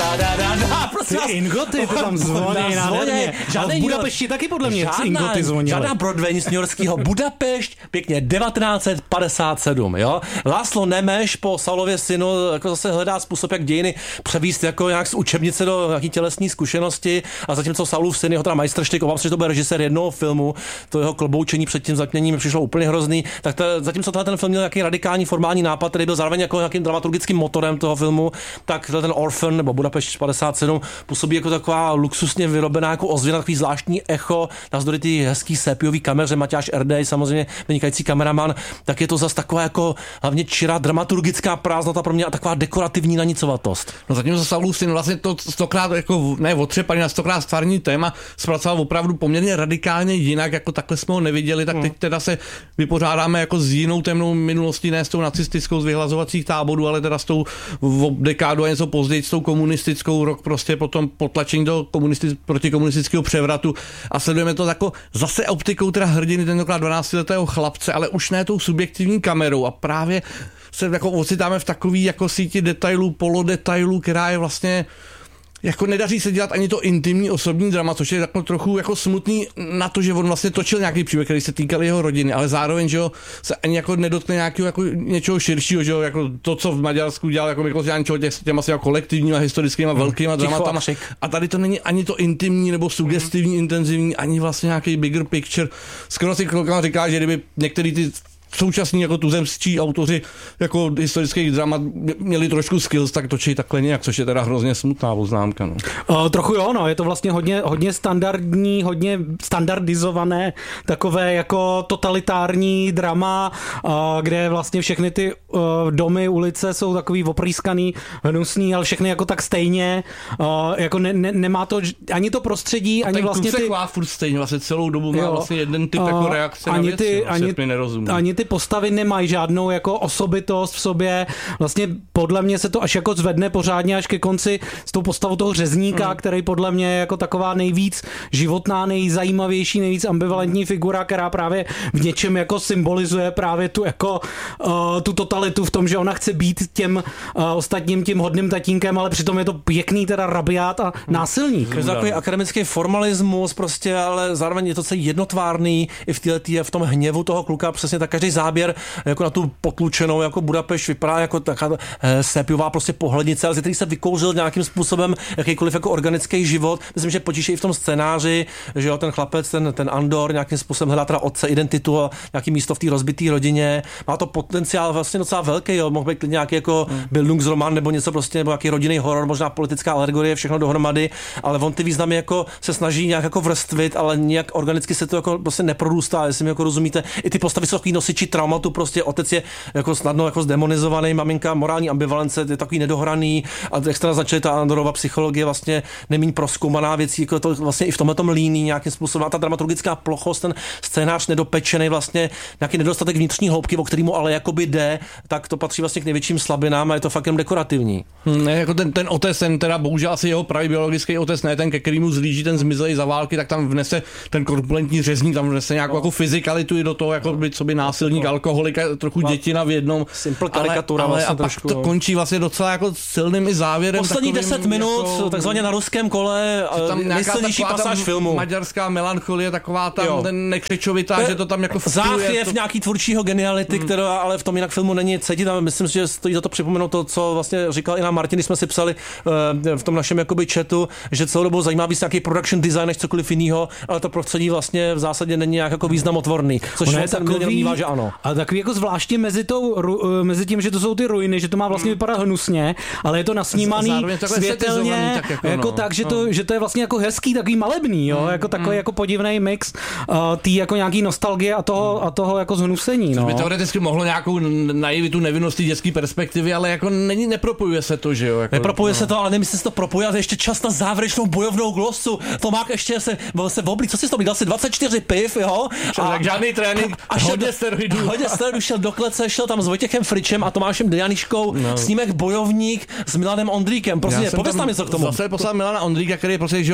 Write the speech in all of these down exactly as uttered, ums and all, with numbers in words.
da, da, da, da, ty ingoty, ty tam zvoní nádherně. A v Budapešti taky podle mě žádná, ingoty zvonily. Žádná Broadway, nic newyorského. Budapešť, pěkně, devatenáct set padesát sedm, jo. László Nemeš po Saulově synu jako zase hledá způsob, jak dějiny převíst jako nějak z učebnice do nějaký tělesní zkušenosti a zatímco Saulův syn, jeho teda majstrštyk, obávám se, že to bude režisér jednoho filmu, to jeho kloboučení před tím zatměním přišlo úplně hrozný, tak to, zatímco ten film měl nějaký radikální formální nápad, který byl zároveň jako nějakým dramaturgickým motorem toho filmu, tak ten Orphan nebo Budapešť padesát sedm působí jako taková luxusně vyrobená jako ozvěna, takový zvláštní echo, navzdory ty hezký sépiový kameře, Maťáš Erdej, samozřejmě vynikající kameraman, tak je to zase taková jako hlavně čirá dramaturgická prázdnota pro mě a taková dekorativní nanicovatost. No zatím za Saulův syn vlastně to stokrát jako ne otřepaný na stokrát stvární téma zpracoval opravdu poměrně radikálně jinak, jako takhle jsme ho neviděli, tak teď teda se vypořádáme jako s jinou temnou minulostí, ne s tou nacistickou z vyhlazovacích táborů, ale teda s tou v dekádu a něco později s tou komunistickou, rok prostě potom potlačení do komunistic, protikomunistického převratu a sledujeme to jako zase optikou teda hrdiny tentokrát dvanáctiletého chlapce, ale už ne tou subjektivní kamerou a právě se jako ocitáme v takový jako síti detailů, polodetailů, která je vlastně jako nedaří se dělat ani to intimní osobní drama, což je jako trochu jako smutný na to, že on vlastně točil nějaký příběh, který se týkal jeho rodiny, ale zároveň, že jo, se ani jako nedotkne nějakého jako něčeho širšího, že jo, jako to, co v Maďarsku dělal jako Miklos Jančo, těch těma jako kolektivníma, historickýma, velkýma dramatama. A tady to není ani to intimní nebo sugestivní, intenzivní, ani vlastně nějaký bigger picture. Skoro si klukama říká, že kdyby některý ty současní jako tuzemští autoři jako historických dramat měli trošku skills, tak točí takhle nějak, což je teda hrozně smutná poznámka. No. Uh, trochu jo, no, je to vlastně hodně, hodně standardní, hodně standardizované, takové jako totalitární drama, uh, kde vlastně všechny ty uh, domy, ulice jsou takový oprýskaný, hnusný, ale všechny jako tak stejně, uh, jako ne, ne, nemá to ani to prostředí, a ani vlastně ty... A furt stejně, vlastně celou dobu má jo, vlastně jeden typ uh, jako reakce ani na věci, ty, vlastně ani, mi nerozumí. Ani ty postavy nemají žádnou jako osobitost v sobě. Vlastně podle mě se to až jako zvedne pořádně až ke konci s tou postavou toho řezníka, mm. který podle mě je jako taková nejvíc životná, nejzajímavější, nejvíc ambivalentní figura, která právě v něčem jako symbolizuje právě tu jako uh, tu totalitu v tom, že ona chce být těm uh, ostatním tím hodným tatínkem, ale přitom je to pěkný teda rabiát a násilník. Je to takový akademický formalismus prostě, ale zároveň je to celý jednotvárný i v této v tom hněvu toho kluka, přesně tak každý záběr jako na tu potlučenou jako Budapešť vypadá jako taková eh, sépiová prostě pohlednice, ale z který se vykouřil nějakým způsobem jakýkoliv jako organický život. Myslím, že potíže i v tom scénáři, že jo, ten chlapec, ten, ten Andor nějakým způsobem hledá teda otce, identitu a nějaký místo v té rozbité rodině. Má to potenciál vlastně docela velký, jo, mohl být nějaký jako hmm. Bildungsroman nebo něco prostě, nebo nějaký rodinný horor, možná politická alegorie, všechno dohromady, ale on ty významy jako se snaží nějak jako vrstvit, ale nějak organicky se to jako prostě neprorůstá, jestli mi jako rozumíte. I ty postavy jsou takový nosiči traumatu, prostě otec je jako snadno jako zdemonizovaný, maminka morální ambivalence, je takový nedohraný a jak jste naznačili, ta Andorova psychologie vlastně nemíň prozkoumaná věcí, jako to vlastně i v tomhletom líní nějakým způsobem. A ta dramaturgická plochost, ten scénář nedopečený, vlastně nějaký nedostatek vnitřní hloubky, o kterému ale jakoby jde, tak to patří vlastně k největším slabinám a je to fakt jen dekorativní. Ne, jako ten, ten otec, ten teda bohužel asi jeho pravý biologický otec, ne ten, ke kterému zlíží ten zmizelý za války, tak tam vnese ten korpulentní řezník, tam vnese nějakou no. jako fyzikalitu i do toho, jako by co by násilník, alkoholik, trochu dětina v jednom. Simple karikatura ale, ale vlastně a trošku. pak to končí vlastně docela jako silným i závěrem. Poslední deset minut, jako, takzvaně na ruském kole, nejsilnější pasáž filmu. Maďarská melancholie, taková tam jo. ten nekřečovitá, že to tam jako záchvěv to... nějaký tvůrčího geniality, hmm. která ale v tom jinak filmu není cítit. A myslím si, že stojí za to připomenout to, co vlastně říkal i na Martin, když jsme si psali uh, v tom našem jakoby chatu, že celou dobu zajímá víc nějaký production design než cokoliv jiného, ale to prostředí vlastně v zásadě není nějak jako významotvorný. Což on je takový, že ano. A takový jako zvláště mezi, tou, mezi tím, že to jsou ty ruiny, že to má vlastně vypadat hnusně, ale je to nasnímaný světelně, tak jako, jako no. tak, že to, že to je vlastně jako hezký, takový malebný, jo, mm, jako takový mm. jako podivný mix uh, tý jako nějaký nostalgie a toho, a toho jako zhnusení. No. By teoreticky mohlo nějakou naivitu nevinnosti dětské perspektivy, ale jako není, nepropojuje se to, že jo. Jako, nepropojuje no. se to, ale nemyslím si to propojuje, ale ještě čas na závěrečnou bojovnou glosu. Tomák ještě se, se oblí, co si to dal si dvacet čtyři piv, jo. A, tak žádný trénink, a, a hodně steroidů. Hodně steroidů, šel do klece, šel tam s Vojtěchem Fričem a Tomášem Dejaniškou, no. snímek Bojovník s Milanem Ondríkem. Prostě pověz tam něco k tomu. Zase poslal Milana Ondríka, který je prostě, že jo, to je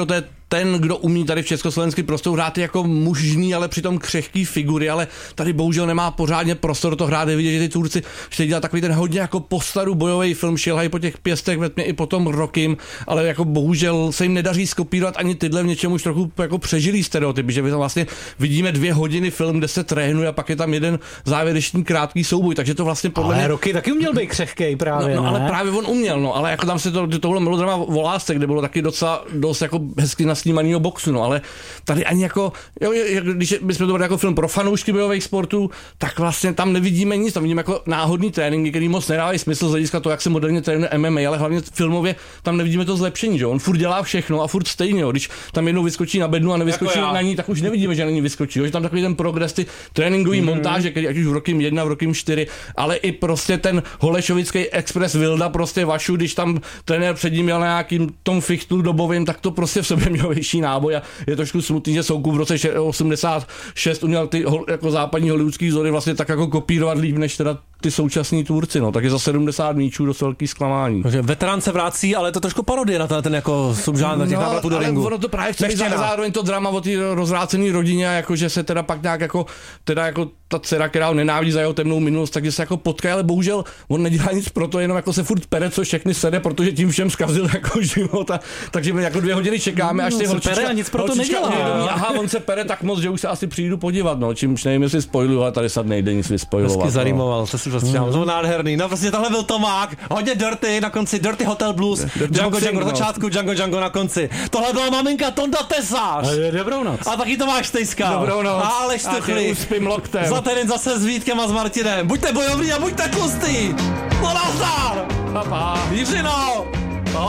ten, kdo umí tady v československém prostoru hrát jako mužný, ale přitom křehký figury, ale tady bohužel nemá pořádně prostor to hrát. Je vidět, že ty Turci chtějí dělat takový ten hodně jako postaru bojový film, šilhají po těch pěstech, ve tmě i potom Rockym, ale jako bohužel se jim nedaří skopírovat ani tyhle v něčem už trochu jako přežilý stereotypy, že tam vlastně vidíme dvě hodiny film, kde se trénuje a pak je tam jeden závěrečný krátký souboj, takže to vlastně podle ale mě... Rocky taky uměl být křehkej právě, no, no, ne? ale právě on uměl, no, ale jako tam se to, tohle melodrama o lásce, kde bylo taky docela dost jako hezky nasnímanýho boxu, no, ale tady ani jako, jo, když bychom to byli jako film pro fanoušky bojových sportů, tak vlastně tam nevidíme nic, tam vidíme jako náhodný tréninky, který moc nedávají smysl z hlediska toho, jak se moderně trénuje M M A, ale hlavně filmově tam nevidíme to zlepšení, že on furt dělá všechno a furt stejně, jo. Když tam jednou vyskočí na bednu a nevyskočí jako na ní, tak už nevidíme, že na ní vyskočí, jo. Že tam takový ten progres, ty tréninkový mm. montáže, který ať už v Rockym jedna, v Rockym čtyři, ale i prostě ten holešovický express Vilda prostě Vašu, když tam trenér před ním jel na nějakým tom fichtu dobovým, tak to prostě v sobě mělo větší náboj a je trošku smutný, že Soukup v roce osmdesát šest uměl ty jako západní hollywoodský vzory vlastně tak jako kopírovat líp než teda ty současní Tvůrci, no, takže za sedmdesát míčů dost velký zklamání. Takže veterán se vrací, ale je to trošku parodie na ten, ten jako subžánr na těch návratů do ringu. Ono to právě chce být zároveň to drama o té rozvrácené rodině, jakože se teda pak nějak jako, teda jako ta dcera, která ho nenávidí za jeho temnou minulost, takže se jako potkají, ale bohužel on nedělá nic pro to, jenom jako se furt pere, co všechny sede, protože tím všem zkazil jako život. A, takže my jako dvě hodiny čekáme, až ty no, holčička, pere a nic pro to nedělá. Uvědomí, aha, on se pere tak moc, že už se asi přijdu podívat, no, čímž nevím, jestli spoiluju, ale tady snad nejde nic vyspojovat. Hezky zarýmoval, to si prostě mm. nádherný. No prostě tohle byl Tomák, hodně dirty na konci, Dirty Hotel Blues, Dirty Django Django na začátku, Django Django na konci. Tohle byla maminka Tonda Tesář. Dobrou noc. A taky Tomáš Stejskal. Dobrou noc. A Aleš Tuchlý. Za týden zase s Vítkem a s Martinem. Buďte bojovní a buďte tlustý. No nazdar. Pa, pa. Jiřino.